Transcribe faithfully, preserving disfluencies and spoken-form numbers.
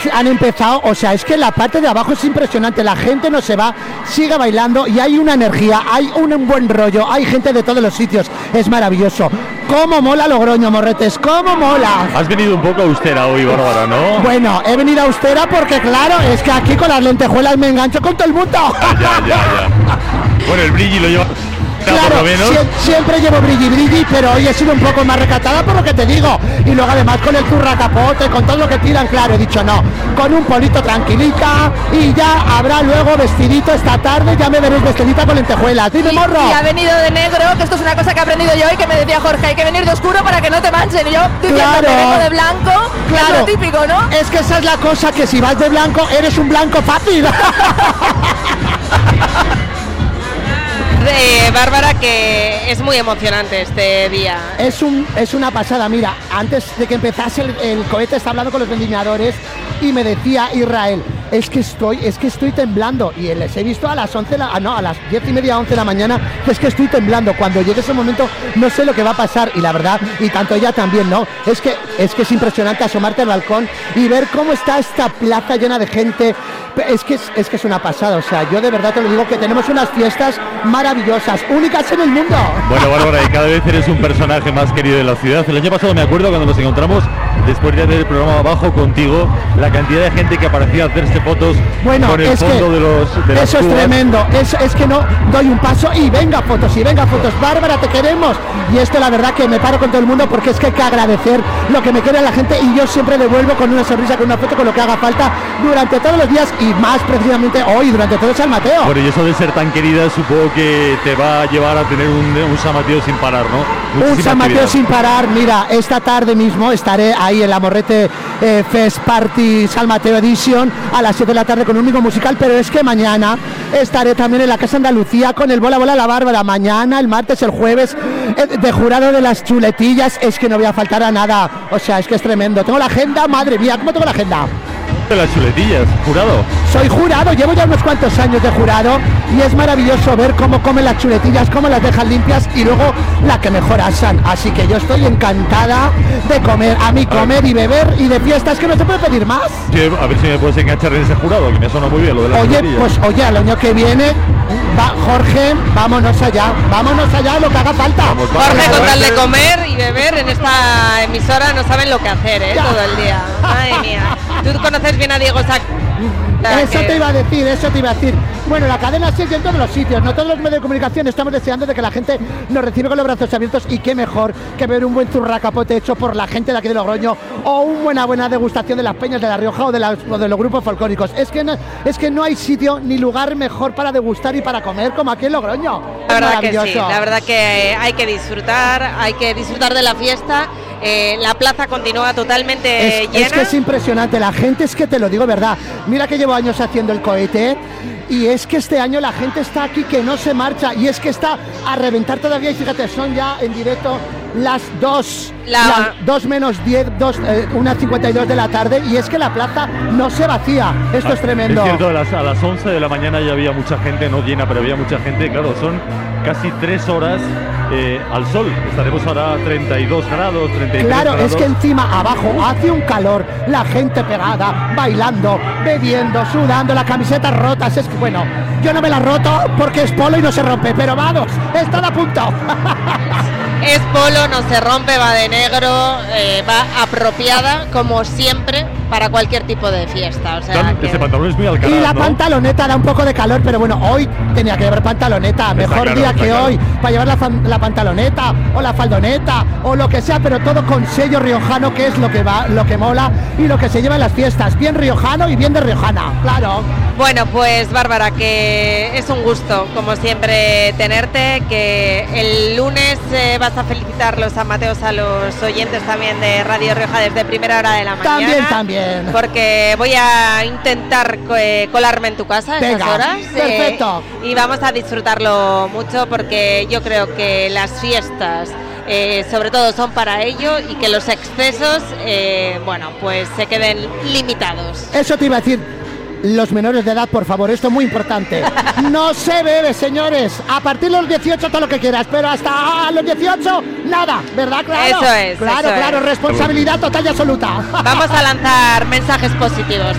Han empezado, o sea, es que la parte de abajo es impresionante, la gente no se va, sigue bailando y hay una energía, hay un buen rollo, hay gente de todos los sitios, es maravilloso. ¿Cómo mola Logroño, morretes? ¿Cómo mola? Has venido un poco austera hoy, Bárbara, ¿no? Bueno, he venido austera porque claro, es que aquí con las lentejuelas me engancho con todo el mundo. Ya, ya, ya. Bueno, el brilli lo lleva... Claro, sie- siempre llevo brilli brilli, pero hoy he sido un poco más recatada por lo que te digo. Y luego además con el turracapote, con todo lo que tiran, claro, he dicho no, con un polito tranquilita y ya habrá luego vestidito esta tarde, ya me veréis vestidita con lentejuelas. Dime, y, morro. Y ha venido de negro, que esto es una cosa que he aprendido yo y que me decía Jorge, hay que venir de oscuro para que no te manchen. Y yo diciendo, Claro. me vengo de blanco, Claro. es lo típico, ¿no? Es que esa es la cosa, que si vas de blanco, eres un blanco fácil. De Bárbara, que es muy emocionante este día. Es un es una pasada, mira, antes de que empezase el, el cohete estaba hablando con los vendimiadores y me decía Israel, es que estoy, es que estoy temblando, y les he visto a las once, la, ah, no, a las diez y media, once de la mañana, que es que estoy temblando, cuando llegue ese momento no sé lo que va a pasar, y la verdad, y tanto ella también, ¿no? Es que es que es impresionante asomarte al balcón y ver cómo está esta plaza llena de gente, es que es, es que es una pasada, o sea, yo de verdad te lo digo, que tenemos unas fiestas maravillosas, únicas en el mundo. Bueno, Bárbara, y cada vez eres un personaje más querido de la ciudad. El año pasado me acuerdo cuando nos encontramos después de hacer el programa abajo contigo, la cantidad de gente que aparecía a hacerse fotos bueno, con el es fondo que de los de las eso es cubas. tremendo, es, es que no doy un paso y venga fotos, y venga fotos, Bárbara, te queremos. Y esto la verdad que me paro con todo el mundo, porque es que hay que agradecer lo que me quiere la gente, y yo siempre devuelvo con una sonrisa, con una foto, con lo que haga falta durante todos los días, y más precisamente hoy, durante todo San Mateo. Bueno, y eso de ser tan querida supongo que te va a llevar a tener un, un San Mateo sin parar, ¿no? Muchísima Un San Mateo actividad. sin parar. Mira, esta tarde mismo estaré ahí en la Morrete eh, Fest Party San Mateo Edition a las siete de la tarde con un amigo musical, pero es que mañana estaré también en la Casa Andalucía con el Bola Bola la Bárbara. Mañana, el martes, el jueves, eh, de jurado de las chuletillas. Es que no voy a faltar a nada, o sea, es que es tremendo. Tengo la agenda, madre mía, ¿cómo tengo la agenda? De las chuletillas, jurado. Soy jurado, llevo ya unos cuantos años de jurado y es maravilloso ver cómo comen las chuletillas, cómo las dejan limpias y luego la que mejor asan. Así que yo estoy encantada de comer, a mí comer y beber y de fiestas, que no se puede pedir más. Sí, a ver si me puedes enganchar en ese jurado, que me suena muy bien lo de las Oye, chuletillas. pues oye, al año que viene, va, Jorge, vámonos allá, vámonos allá, lo que haga falta. Vamos, vamos. Jorge, con tal de comer y beber en esta emisora no saben lo que hacer, ¿eh? Ya. Todo el día. Madre mía. Tú conoces bien a Diego Sac. Eso te iba a decir, eso te iba a decir. Bueno, la cadena sigue en todos los sitios, no todos los medios de comunicación estamos deseando de que la gente nos reciba con los brazos abiertos, y qué mejor que ver un buen zurracapote hecho por la gente de aquí de Logroño, o una buena buena degustación de las peñas de La Rioja o de, las, o de los grupos folclóricos. Es que no, es que no hay sitio ni lugar mejor para degustar y para comer como aquí en Logroño. La Es verdad que sí, maravilloso. la verdad que hay que disfrutar, hay que disfrutar de la fiesta. Eh, la plaza continúa totalmente Es, llena. es que es impresionante, la gente, es que te lo digo verdad, mira que llevo años haciendo el cohete y es que este año la gente está aquí que no se marcha, y es que está a reventar todavía, y fíjate, son ya en directo las dos, La- las dos menos diez, dos, eh, una cincuenta y dos de la tarde, y es que la plaza no se vacía, esto es tremendo. Es cierto, a las, a las once de la mañana ya había mucha gente, no llena, pero había mucha gente, claro, son casi tres horas eh, al sol. Estaremos ahora a treinta y dos grados, treinta y tres Claro, grados. es que encima abajo hace un calor, la gente pegada, bailando, bebiendo, sudando, las camisetas rotas. Es que bueno, yo no me las roto porque es polo y no se rompe, pero vamos, están a punto. Es polo, no se rompe, va de negro, eh, va apropiada, como siempre, para cualquier tipo de fiesta. O sea, Tan- que- Ese pantalón es muy alcanaz, Y la ¿no? pantaloneta da un poco de calor, pero bueno, hoy tenía que llevar pantaloneta, mejor claro, día está que claro. hoy, para llevar la, fan- la pantaloneta o la faldoneta o lo que sea, pero todo con sello riojano, que es lo que va, lo que mola y lo que se lleva en las fiestas, bien riojano y bien de riojana, claro. Bueno, pues Bárbara, que es un gusto, como siempre, tenerte, que el lunes eh, vas a felicitar los San Mateos a los oyentes también de Radio Rioja desde primera hora de la mañana. También, también. Porque voy a intentar co- eh, colarme en tu casa a esas Venga, horas. perfecto. eh, y vamos a disfrutarlo mucho, porque yo creo que las fiestas eh, sobre todo son para ello, y que los excesos, eh, bueno, pues se queden limitados. Eso te iba a decir. los menores de edad, por favor, esto es muy importante. No se bebe, señores. A partir de los dieciocho todo lo que quieras, pero hasta los dieciocho nada, ¿verdad? Claro. Eso es. Claro, eso claro, es. responsabilidad total y absoluta. Vamos a lanzar mensajes positivos.